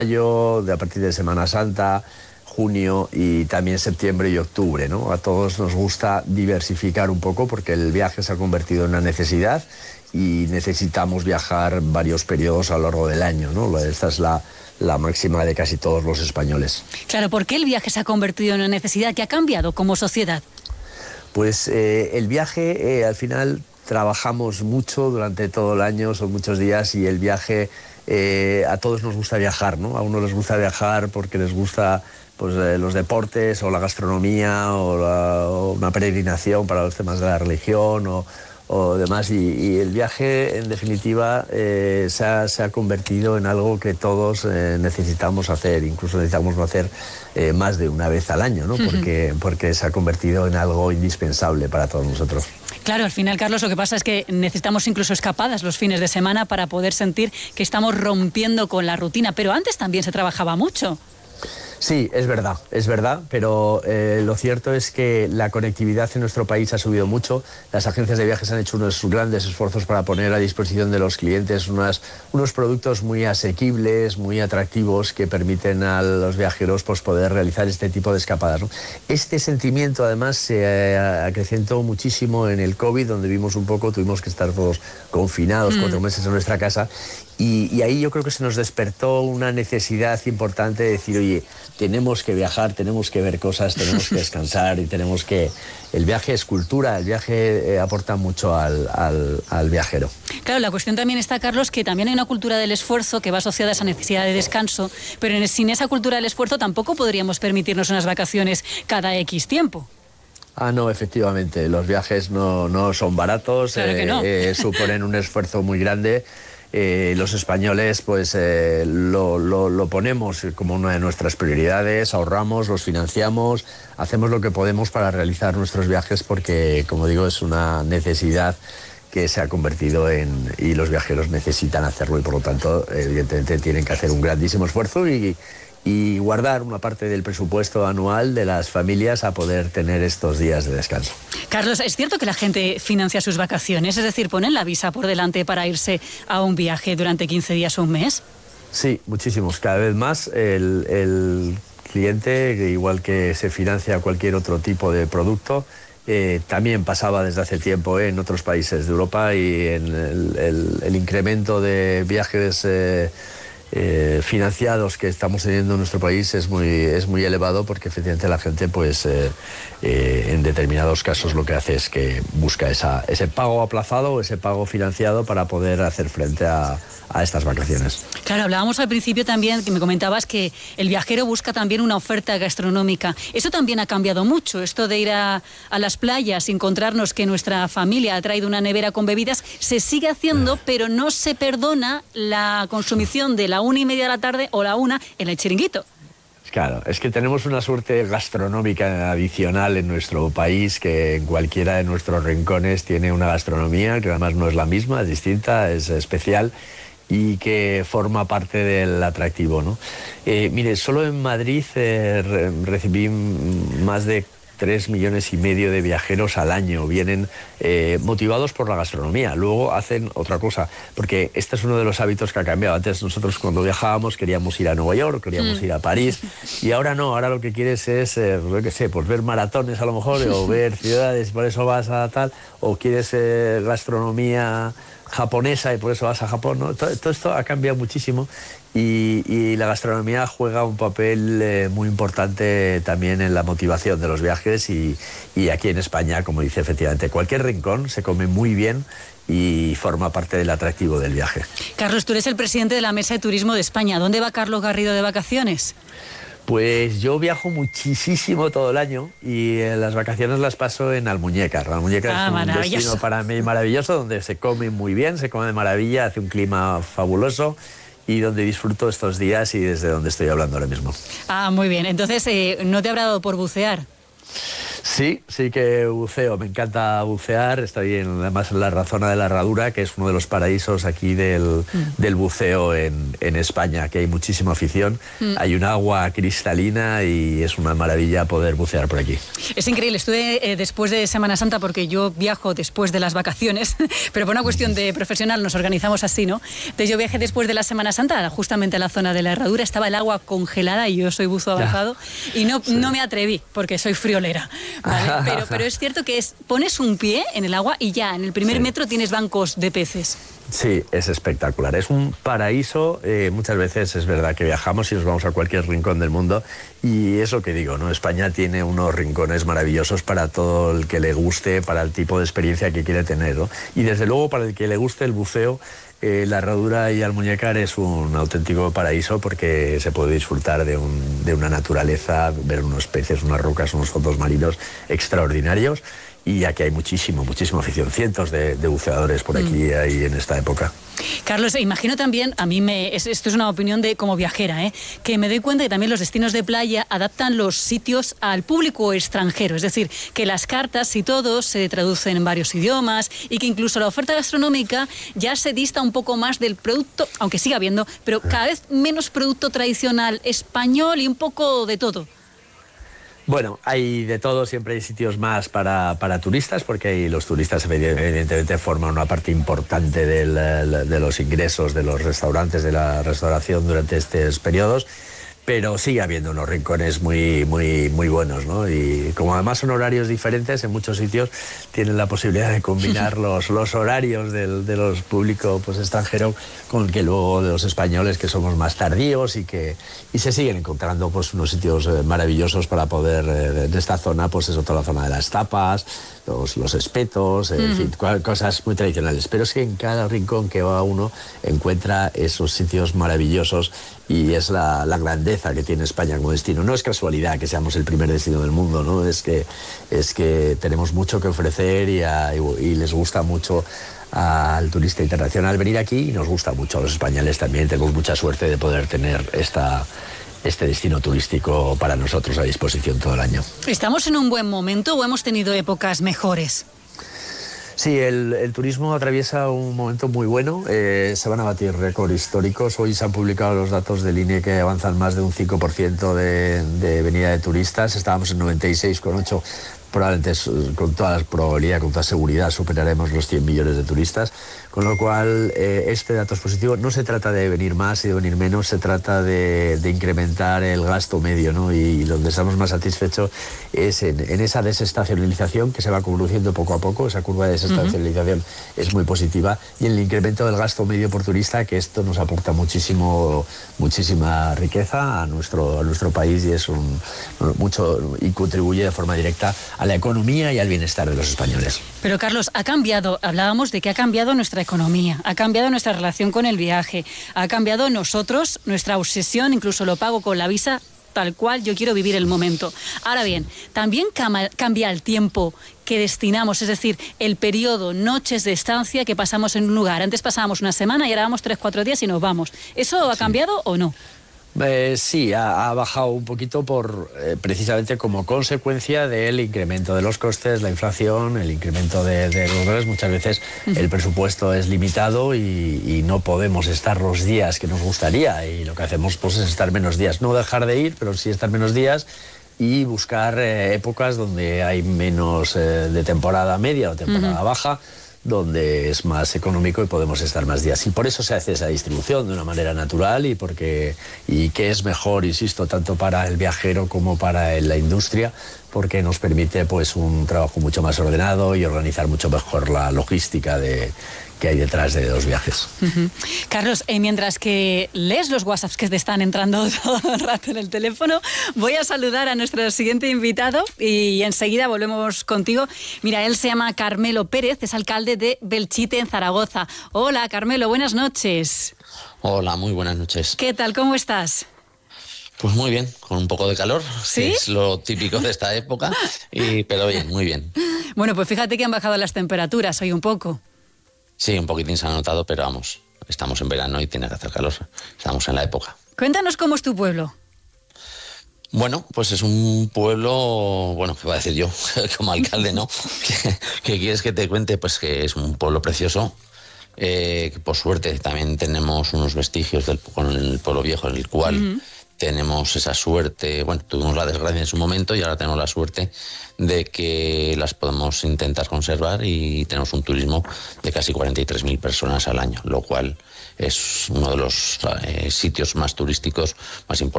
mayo, a partir de Semana Santa, junio y también septiembre y octubre, ¿no? A todos nos gusta diversificar un poco porque el viaje se ha convertido en una necesidad y necesitamos viajar varios periodos a lo largo del año, ¿no? Esta es la máxima de casi todos los españoles. Claro, ¿por qué el viaje se ha convertido en una necesidad que ha cambiado como sociedad? Pues el viaje, al final trabajamos mucho durante todo el año, son muchos días y el viaje, a todos nos gusta viajar, ¿no? A unos les gusta viajar porque les gusta pues, los deportes o la gastronomía o una peregrinación para los temas de la religión o demás, y el viaje en definitiva se ha convertido en algo que todos necesitamos hacer, incluso necesitamos hacer más de una vez al año, ¿no? Porque se ha convertido en algo indispensable para todos nosotros. Claro, al final, Carlos, lo que pasa es que necesitamos incluso escapadas los fines de semana para poder sentir que estamos rompiendo con la rutina, pero antes también se trabajaba mucho. Sí, es verdad, pero lo cierto es que la conectividad en nuestro país ha subido mucho. Las agencias de viajes han hecho unos grandes esfuerzos para poner a disposición de los clientes unos productos muy asequibles, muy atractivos, que permiten a los viajeros pues, poder realizar este tipo de escapadas, ¿no? Este sentimiento además se acrecentó muchísimo en el COVID, donde vimos un poco, tuvimos que estar todos confinados 4 meses en nuestra casa. Y ahí yo creo que se nos despertó una necesidad importante de decir, oye, tenemos que viajar, tenemos que ver cosas, tenemos que descansar y tenemos que... El viaje es cultura, el viaje aporta mucho al viajero. Claro, la cuestión también está, Carlos, que también hay una cultura del esfuerzo que va asociada a esa necesidad de descanso, pero sin esa cultura del esfuerzo tampoco podríamos permitirnos unas vacaciones cada X tiempo. Ah, no, efectivamente, los viajes no son baratos, claro que no. Suponen un esfuerzo muy grande. Los españoles pues lo ponemos como una de nuestras prioridades, ahorramos, los financiamos, hacemos lo que podemos para realizar nuestros viajes porque, como digo, es una necesidad que se ha convertido y los viajeros necesitan hacerlo y por lo tanto evidentemente tienen que hacer un grandísimo esfuerzo y guardar una parte del presupuesto anual de las familias a poder tener estos días de descanso. Carlos, ¿es cierto que la gente financia sus vacaciones? Es decir, ¿ponen la visa por delante para irse a un viaje durante 15 días o un mes? Sí, muchísimos. Cada vez más el cliente, igual que se financia cualquier otro tipo de producto, también pasaba desde hace tiempo en otros países de Europa y en el incremento de viajes financiados que estamos teniendo en nuestro país es muy elevado porque efectivamente la gente pues en determinados casos lo que hace es que busca ese pago aplazado o ese pago financiado para poder hacer frente a estas vacaciones. Claro, hablábamos al principio también, que me comentabas que el viajero busca también una oferta gastronómica. Eso también ha cambiado mucho, esto de ir a las playas y encontrarnos que nuestra familia ha traído una nevera con bebidas, se sigue haciendo, pero no se perdona la consumición de la 1:30 de la tarde o la 1 en el chiringuito. Claro, es que tenemos una suerte gastronómica adicional en nuestro país que en cualquiera de nuestros rincones tiene una gastronomía que además no es la misma, es distinta, es especial y que forma parte del atractivo, ¿no? Mire, solo en Madrid recibí más de 3,5 millones de viajeros al año. Vienen motivados por la gastronomía. Luego hacen otra cosa, porque este es uno de los hábitos que ha cambiado. Antes nosotros cuando viajábamos queríamos ir a Nueva York, queríamos ir a París, y ahora no, ahora lo que quieres es, pues ver maratones a lo mejor, o ver ciudades, por eso vas a tal, o quieres gastronomía japonesa y por eso vas a Japón, ¿no? Todo esto ha cambiado muchísimo y la gastronomía juega un papel muy importante también en la motivación de los viajes y aquí en España, como dice efectivamente, cualquier rincón se come muy bien y forma parte del atractivo del viaje. Carlos, tú eres el presidente de la Mesa de Turismo de España. ¿Dónde va Carlos Garrido de vacaciones? Pues yo viajo muchísimo todo el año y las vacaciones las paso en Almuñécar. Almuñécar es un destino para mí maravilloso, donde se come muy bien, se come de maravilla, hace un clima fabuloso y donde disfruto estos días y desde donde estoy hablando ahora mismo. Ah, muy bien. Entonces, ¿no te habrá dado por bucear? Sí, sí que buceo, me encanta bucear, estoy además en la zona de la Herradura, que es uno de los paraísos aquí del buceo en España, que hay muchísima afición, hay un agua cristalina y es una maravilla poder bucear por aquí. Es increíble, estuve después de Semana Santa, porque yo viajo después de las vacaciones, pero por una cuestión de profesional nos organizamos así, ¿no? Entonces yo viajé después de la Semana Santa, justamente a la zona de la Herradura, estaba el agua congelada y yo soy buzo avanzado y no me atreví porque soy friolera. ¿Vale? Pero es cierto que pones un pie en el agua y ya en el primer metro tienes bancos de peces. Sí, es espectacular. Es un paraíso. Muchas veces es verdad que viajamos y nos vamos a cualquier rincón del mundo y es lo que digo, ¿no? España tiene unos rincones maravillosos para todo el que le guste, para el tipo de experiencia que quiere tener, ¿no? Y desde luego para el que le guste el buceo, la Herradura y Almuñécar es un auténtico paraíso porque se puede disfrutar de una naturaleza, ver unos peces, unas rocas, unos fondos marinos extraordinarios. Y aquí hay muchísima afición, cientos de buceadores por aquí ahí en esta época. Carlos, imagino también, esto es una opinión de como viajera, que me doy cuenta que también los destinos de playa adaptan los sitios al público extranjero, es decir, que las cartas y todo se traducen en varios idiomas y que incluso la oferta gastronómica ya se dista un poco más del producto, aunque siga habiendo, pero cada vez menos producto tradicional español y un poco de todo. Bueno, hay de todo, siempre hay sitios más para turistas, porque los turistas evidentemente forman una parte importante de los ingresos de los restaurantes, de la restauración durante estos periodos, pero sigue habiendo unos rincones muy buenos, ¿no? Y como además son horarios diferentes, en muchos sitios tienen la posibilidad de combinar los horarios de los público pues, extranjero con el que luego de los españoles, que somos más tardíos y se siguen encontrando pues, unos sitios maravillosos para poder, de esta zona, pues eso, toda la zona de las tapas, los espetos, en fin, cosas muy tradicionales. Pero es que en cada rincón que va uno encuentra esos sitios maravillosos y es la grandeza que tiene España como destino. No es casualidad que seamos el primer destino del mundo, ¿no? Es que tenemos mucho que ofrecer y les gusta mucho al turista internacional venir aquí y nos gusta mucho a los españoles también. Tenemos mucha suerte de poder tener este destino turístico para nosotros a disposición todo el año. ¿Estamos en un buen momento o hemos tenido épocas mejores? Sí, el turismo atraviesa un momento muy bueno, se van a batir récords históricos. Hoy se han publicado los datos del INE que avanzan más de un 5% de venida de turistas, estábamos en 96,8%. Probablemente con toda la probabilidad, con toda seguridad superaremos los 100 millones de turistas, con lo cual este dato es positivo. No se trata de venir más y de venir menos, se trata de incrementar el gasto medio, ¿no? Y donde estamos más satisfechos es en esa desestacionalización que se va produciendo poco a poco. Esa curva de desestacionalización es muy positiva, y en el incremento del gasto medio por turista, que esto nos aporta muchísima riqueza a nuestro país y es mucho y contribuye de forma directa a la economía y al bienestar de los españoles. Pero Carlos, hablábamos de que ha cambiado nuestra economía, ha cambiado nuestra relación con el viaje, ha cambiado nosotros, nuestra obsesión, incluso lo pago con la visa, tal cual yo quiero vivir el momento. Ahora bien, también cambia el tiempo que destinamos, es decir, el periodo, noches de estancia que pasamos en un lugar. Antes pasábamos una semana y ahora vamos 3-4 días y nos vamos. ¿Eso ha cambiado o no? Sí, ha bajado un poquito precisamente como consecuencia del incremento de los costes, la inflación, el incremento de los dólares. Muchas veces el presupuesto es limitado y no podemos estar los días que nos gustaría, y lo que hacemos pues, es estar menos días. No dejar de ir, pero sí estar menos días y buscar épocas donde hay menos de temporada media o temporada baja, donde es más económico y podemos estar más días. Y por eso se hace esa distribución de una manera natural y que es mejor, insisto, tanto para el viajero como para la industria, porque nos permite pues un trabajo mucho más ordenado y organizar mucho mejor la logística que hay detrás de los viajes. Carlos, mientras que lees los WhatsApps que te están entrando todo el rato en el teléfono, voy a saludar a nuestro siguiente invitado y enseguida volvemos contigo. Mira, él se llama Carmelo Pérez, es alcalde de Belchite, en Zaragoza. Hola, Carmelo, buenas noches. Hola, muy buenas noches. ¿Qué tal? ¿Cómo estás? Pues muy bien, con un poco de calor, ¿sí? Que es lo típico de esta época, pero bien, muy bien. Bueno, pues fíjate que han bajado las temperaturas hoy un poco. Sí, un poquitín se ha notado, pero vamos, estamos en verano y tiene que hacer calor. Estamos en la época. Cuéntanos cómo es tu pueblo. Bueno, pues es un pueblo, bueno, ¿qué voy a decir yo como alcalde, no? ¿Qué quieres que te cuente? Pues que es un pueblo precioso. Que por suerte también tenemos unos vestigios con el pueblo viejo, en el cual tenemos esa suerte. Bueno, tuvimos la desgracia en su momento y ahora tenemos la suerte de que las podemos intentar conservar, y tenemos un turismo de casi 43.000 personas al año, lo cual es uno de los sitios más turísticos más importantes